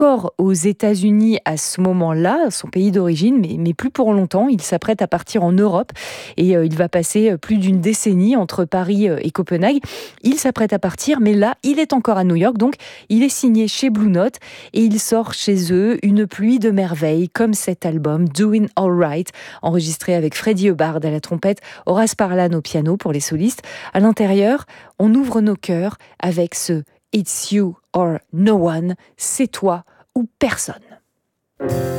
Encore aux États-Unis à ce moment-là, son pays d'origine, mais plus pour longtemps. Il s'apprête à partir en Europe et il va passer plus d'une décennie entre Paris et Copenhague. Il s'apprête à partir, mais là, il est encore à New York, donc il est signé chez Blue Note et il sort chez eux une pluie de merveilles, comme cet album Doing Alright, enregistré avec Freddie Hubbard à la trompette, Horace Parlan au piano pour les solistes. À l'intérieur, on ouvre nos cœurs avec ce It's You or No One, c'est toi ou personne.